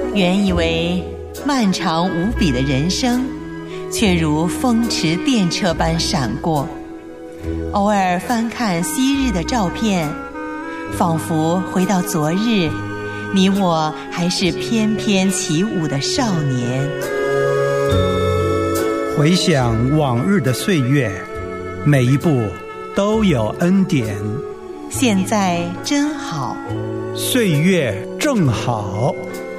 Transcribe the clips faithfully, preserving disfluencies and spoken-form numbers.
原以为漫长无比的人生，却如风驰电掣般闪过。偶尔翻看昔日的照片，仿佛回到昨日，你我还是翩翩起舞的少年。 回想往日的岁月，每一步都有恩典。 现在真好， 岁月正好。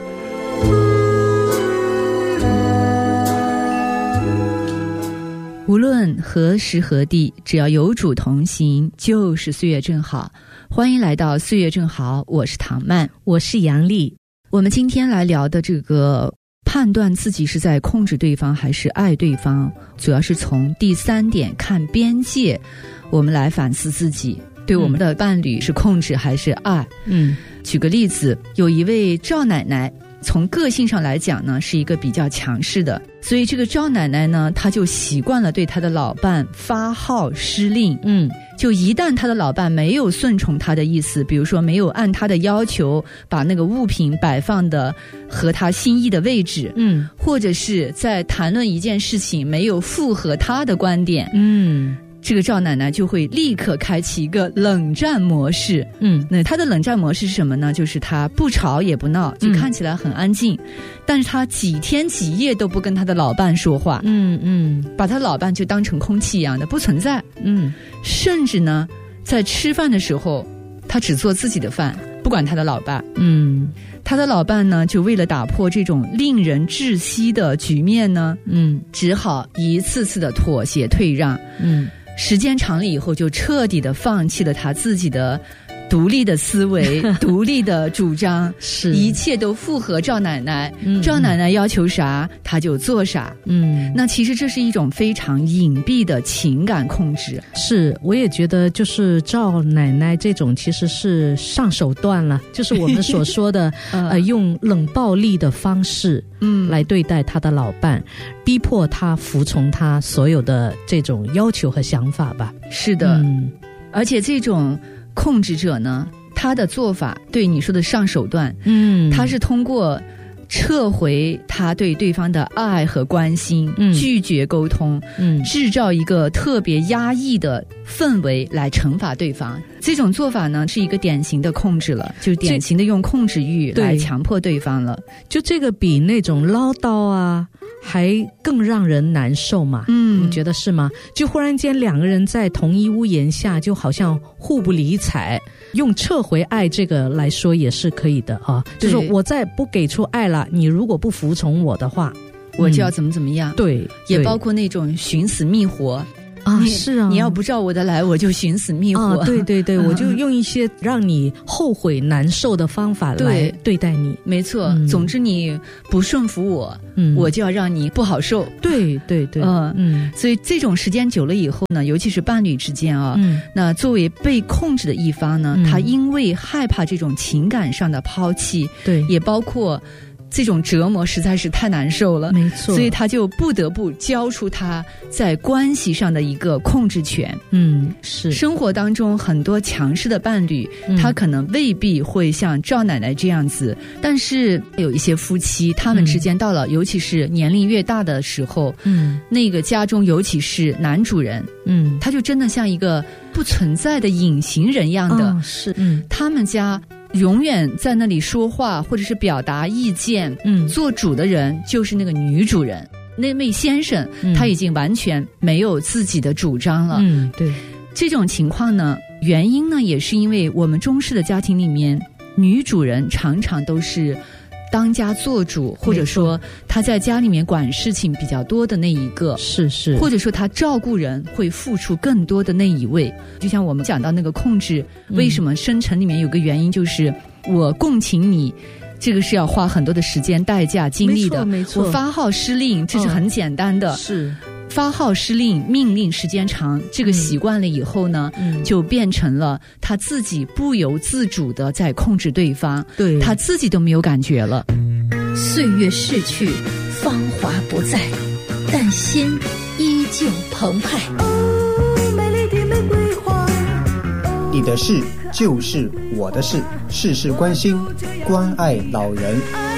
无论何时何地，只要有主同行，就是岁月正好。欢迎来到岁月正好，我是唐曼， 我是杨丽。 我们今天来聊的这个判断自己是在控制对方还是爱对方，主要是从第三点看边界，我们来反思自己对我们的伴侣是控制还是爱。嗯，举个例子，有一位赵奶奶，从个性上来讲呢，是一个比较强势的，所以这个赵奶奶呢，她就习惯了对她的老伴发号施令。嗯，就一旦她的老伴没有顺从她的意思，比如说没有按她的要求把那个物品摆放的和她心意的位置，嗯，或者是在谈论一件事情没有符合她的观点，嗯，这个赵奶奶就会立刻开启一个冷战模式。嗯，那她的冷战模式是什么呢？就是她不吵也不闹，就看起来很安静，嗯，但是她几天几夜都不跟她的老伴说话。嗯嗯，把她老伴就当成空气一样的不存在。嗯，甚至呢，在吃饭的时候，她只做自己的饭，不管她的老伴。嗯，她的老伴呢，就为了打破这种令人窒息的局面呢，嗯，只好一次次的妥协退让。嗯。时间长了以后，就彻底的放弃了他自己的独立的思维独立的主张，是一切都符合赵奶奶。嗯，赵奶奶要求啥他就做啥。嗯，那其实这是一种非常隐蔽的情感控制。 是，我也觉得就是赵奶奶这种其实是上手段了，就是我们所说的呃，用冷暴力的方式嗯来对待他的老伴，逼迫他服从他所有的这种要求和想法吧。 是的。嗯，而且这种控制者呢，他的做法对你说的上手段，嗯，他是通过撤回他对对方的爱和关心，嗯，拒绝沟通，嗯，制造一个特别压抑的氛围来惩罚对方。这种做法呢，是一个典型的控制了，就典型的用控制欲来强迫对方了。 就这个比那种唠叨啊还更让人难受嘛。嗯，你觉得是吗？就忽然间两个人在同一屋檐下，就好像互不理睬。用撤回爱这个来说也是可以的啊，就是我再不给出爱了，你如果不服从我的话， 我就要怎么怎么样。嗯，对，也包括那种寻死觅活。 啊，是啊， 你要不照我的来，我就寻死觅活。 啊，对对对，我就用一些让你后悔难受的方法来对待你。 没错，嗯，总之你不顺服我，嗯，我就要让你不好受。 对对对， 嗯嗯，所以这种时间久了以后呢，尤其是伴侣之间啊，嗯，那作为被控制的一方呢，嗯，他因为害怕这种情感上的抛弃，对，也包括这种折磨实在是太难受了，没错，所以他就不得不交出他在关系上的一个控制权。嗯，是。生活当中很多强势的伴侣，嗯，他可能未必会像赵奶奶这样子，但是有一些夫妻，他们之间到了，嗯，尤其是年龄越大的时候，嗯，那个家中尤其是男主人，嗯，他就真的像一个不存在的隐形人一样的，哦，是，嗯，他们家永远在那里说话或者是表达意见，嗯，做主的人就是那个女主人，那位先生，嗯，他已经完全没有自己的主张了。嗯，对。这种情况呢，原因呢也是因为我们中式的家庭里面，女主人常常都是当家做主，或者说她在家里面管事情比较多的那一个，是是，或者说她照顾人会付出更多的那一位。就像我们讲到那个控制，嗯，为什么生成里面有个原因就是我共情你，这个是要花很多的时间代价精力的。没错，我发号施令这是很简单的，哦，是发号施令命令时间长，这个习惯了以后呢，嗯，就变成了他自己不由自主的在控制对方，对，他自己都没有感觉了。 岁月逝去，芳华不再，但心依旧澎湃。 哦，美丽的玫瑰花， 你的事就是我的事，事事关心，关爱老人。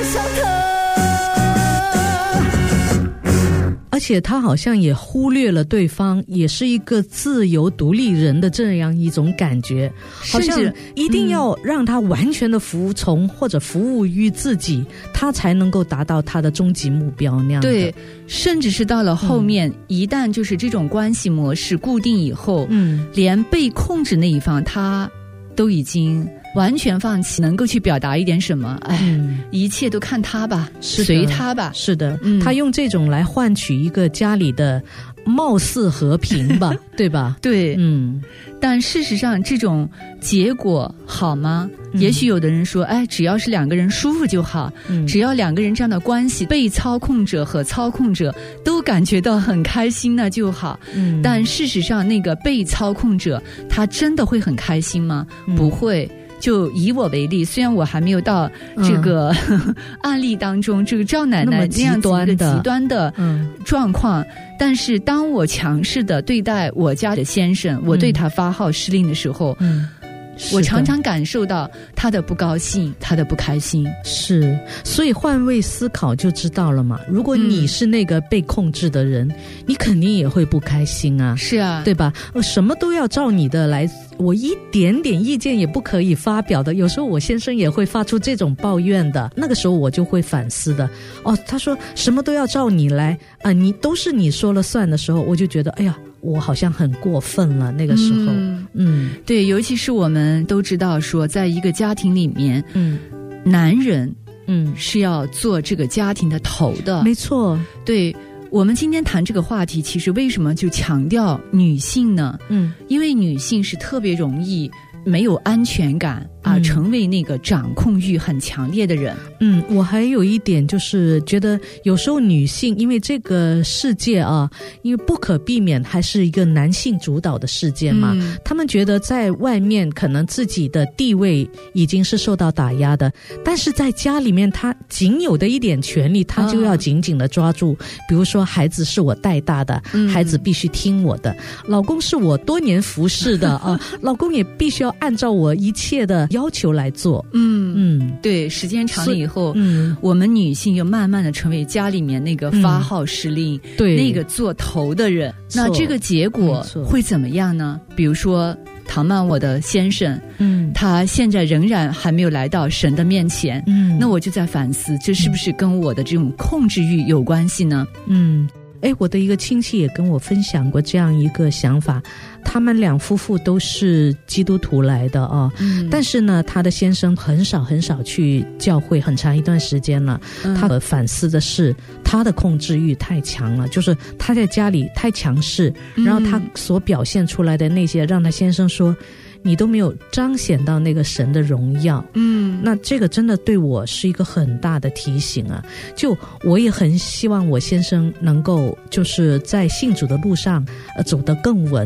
而且他好像也忽略了对方也是一个自由独立人的这样一种感觉，好像一定要让他完全的服从或者服务于自己，他才能够达到他的终极目标那样的。 对，甚至是到了后面、嗯、一旦就是这种关系模式固定以后，嗯，连被控制那一方他都已经完全放弃能够去表达一点什么，哎、嗯，一切都看他吧，随他吧。 是的、嗯、他用这种来换取一个家里的貌似和平吧对吧？ 对，嗯，但事实上这种结果好吗？嗯、也许有的人说，哎，只要是两个人舒服就好、嗯、只要两个人这样的关系，被操控者和操控者都感觉到很开心那就好、嗯、但事实上那个被操控者他真的会很开心吗？嗯、不会。就以我为例，虽然我还没有到这个、嗯、案例当中这个赵奶奶那样子一个极端的状况、嗯、但是当我强势的对待我家的先生、嗯、我对他发号施令的时候、嗯，我常常感受到他的不高兴，他的不开心。 是，所以换位思考就知道了嘛。如果你是那个被控制的人、嗯、你肯定也会不开心啊。 是啊， 对吧？什么都要照你的来，我一点点意见也不可以发表的。有时候我先生也会发出这种抱怨的，那个时候我就会反思的。哦，他说什么都要照你来啊、呃，你都是你说了算的时候，我就觉得哎呀，我好像很过分了。那个时候，嗯， 嗯对，尤其是我们都知道说，在一个家庭里面，嗯，男人，嗯，是要做这个家庭的头的， 没错， 对。我们今天谈这个话题，其实为什么就强调女性呢？嗯，因为女性是特别容易没有安全感啊、嗯，成为那个掌控欲很强烈的人。 嗯，我还有一点就是觉得有时候女性因为这个世界啊，因为不可避免还是一个男性主导的世界嘛、嗯、他们觉得在外面可能自己的地位已经是受到打压的，但是在家里面他仅有的一点权利他就要紧紧的抓住、啊、比如说孩子是我带大的、嗯、孩子必须听我的，老公是我多年服侍的啊，老公也必须要按照我一切的要求来做。 嗯嗯，对，时间长了以后，嗯，我们女性又慢慢的成为家里面那个发号施令、嗯、对，那个做头的人。那这个结果会怎么样呢？比如说唐曼我的先生，嗯，他现在仍然还没有来到神的面前，嗯，那我就在反思，这是不是跟我的这种控制欲有关系呢？ 嗯，哎，我的一个亲戚也跟我分享过这样一个想法，他们两夫妇都是基督徒来的哦、嗯、但是呢他的先生很少很少去教会很长一段时间了、嗯、他反思的是他的控制欲太强了，就是他在家里太强势、嗯、然后他所表现出来的那些让他先生说你都没有彰显到那个神的荣耀。嗯，那这个真的对我是一个很大的提醒啊，就我也很希望我先生能够就是在信主的路上呃走得更稳。